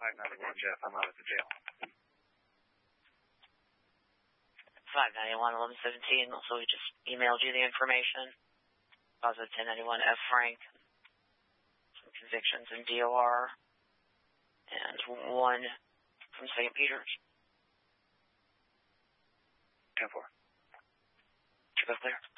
591 Jeff, I'm out at the jail. 591 1117. Also, we just emailed you the information. Deposit 1091 F. Frank. Some convictions in DOR. And one from St. Peter's. 10-4. Should go clear.